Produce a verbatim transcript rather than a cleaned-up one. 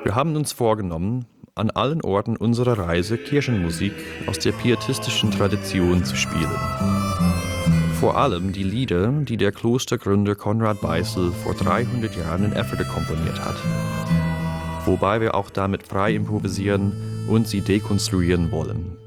Wir haben uns vorgenommen, an allen Orten unserer Reise Kirchenmusik aus der pietistischen Tradition zu spielen. Vor allem die Lieder, die der Klostergründer Konrad Beissel vor dreihundert Jahren in Efferde komponiert hat. Wobei wir auch damit frei improvisieren und sie dekonstruieren wollen.